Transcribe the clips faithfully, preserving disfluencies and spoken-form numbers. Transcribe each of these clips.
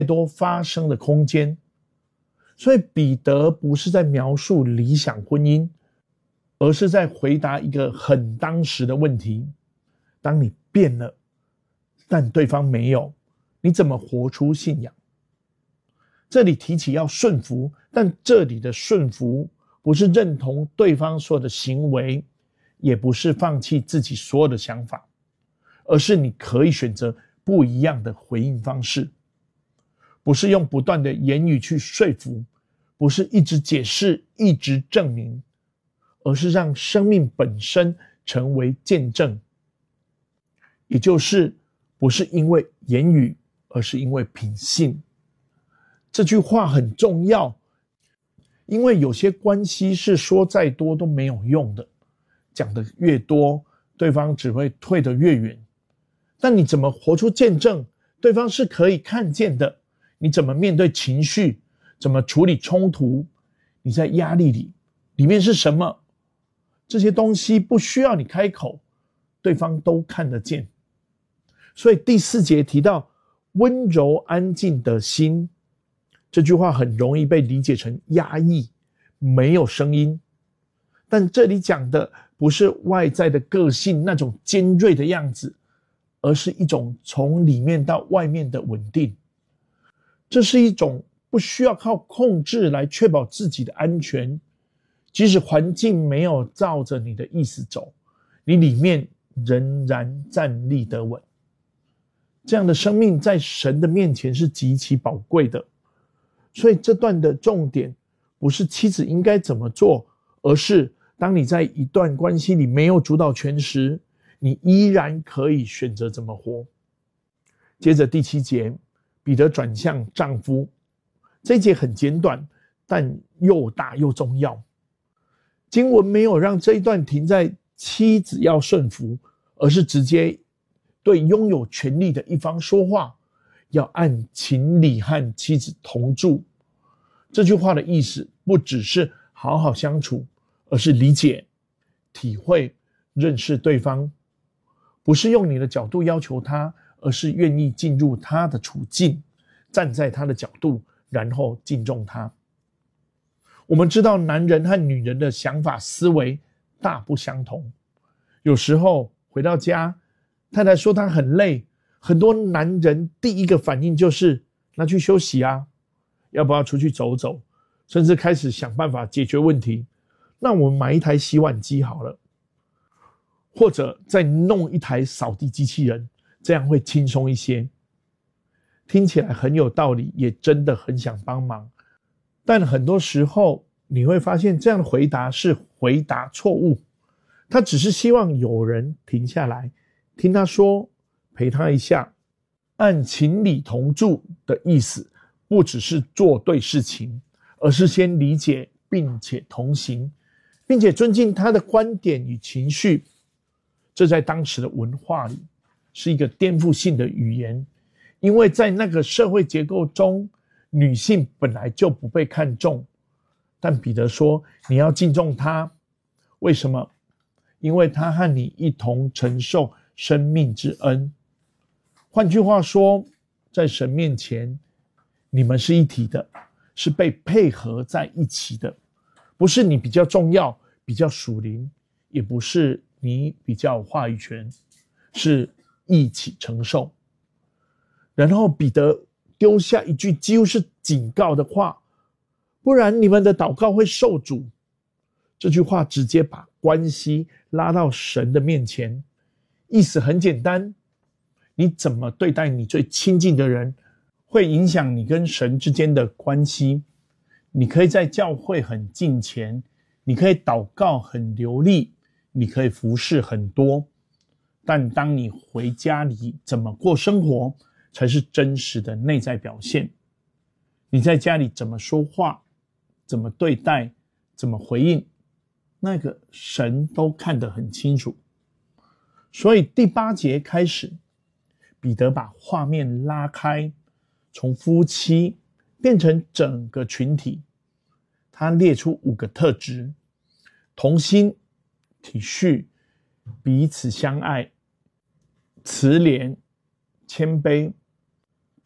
多发生的空间。所以彼得不是在描述理想婚姻，而是在回答一个很当时的问题：当你变了，但对方没有，你怎么活出信仰？这里提起要顺服，但这里的顺服不是认同对方所有的行为，也不是放弃自己所有的想法，而是你可以选择不一样的回应方式，不是用不断的言语去说服，不是一直解释一直证明，而是让生命本身成为见证，也就是不是因为言语，而是因为品性。这句话很重要，因为有些关系是说再多都没有用的，讲得越多，对方只会退得越远。但你怎么活出见证，对方是可以看见的。你怎么面对情绪，怎么处理冲突，你在压力里，里面是什么，这些东西不需要你开口，对方都看得见。所以第四节提到温柔安静的心，这句话很容易被理解成压抑，没有声音。但这里讲的不是外在的个性那种尖锐的样子，而是一种从里面到外面的稳定。这是一种不需要靠控制来确保自己的安全，即使环境没有照着你的意思走，你里面仍然站立得稳。这样的生命在神的面前是极其宝贵的。所以这段的重点不是妻子应该怎么做，而是当你在一段关系里没有主导权时，你依然可以选择怎么活。接着第七节，彼得转向丈夫，这一节很简短，但又大又重要。经文没有让这一段停在妻子要顺服，而是直接对拥有权力的一方说话，要按情理和妻子同住。这句话的意思不只是好好相处，而是理解、体会、认识对方，不是用你的角度要求他，而是愿意进入他的处境，站在他的角度，然后敬重他。我们知道男人和女人的想法思维大不相同，有时候回到家，太太说她很累，很多男人第一个反应就是那去休息啊，要不要出去走走，甚至开始想办法解决问题。那我们买一台洗碗机好了，或者再弄一台扫地机器人，这样会轻松一些。听起来很有道理，也真的很想帮忙，但很多时候你会发现这样的回答是回答错误。他只是希望有人停下来听他说，陪他一下。按情理同住的意思不只是做对事情，而是先理解并且同行，并且尊敬他的观点与情绪。这在当时的文化里是一个颠覆性的语言，因为在那个社会结构中，女性本来就不被看重。但彼得说你要敬重她，为什么？因为她和你一同承受生命之恩。换句话说，在神面前，你们是一体的，是被配合在一起的，不是你比较重要，比较属灵，也不是你比较有话语权，是一起承受。然后彼得丢下一句几乎是警告的话，不然你们的祷告会受阻。这句话直接把关系拉到神的面前，意思很简单，你怎么对待你最亲近的人，会影响你跟神之间的关系。你可以在教会很敬虔，你可以祷告很流利，你可以服侍很多，但当你回家里怎么过生活，才是真实的内在表现。你在家里怎么说话，怎么对待，怎么回应，那个神都看得很清楚。所以第八节开始，彼得把画面拉开，从夫妻变成整个群体。他列出五个特质：同心、体恤、彼此相爱、慈怜、谦卑、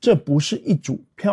这不是一组漂